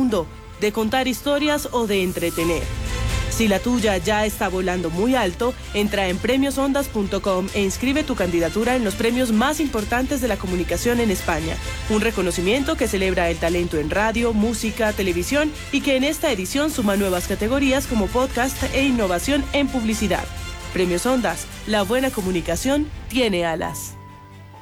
mundo, de contar historias o de entretener. Si la tuya ya está volando muy alto, entra en premiosondas.com e inscribe tu candidatura en los premios más importantes de la comunicación en España. Un reconocimiento que celebra el talento en radio, música, televisión y que en esta edición suma nuevas categorías como podcast e innovación en publicidad. Premios Ondas, la buena comunicación tiene alas.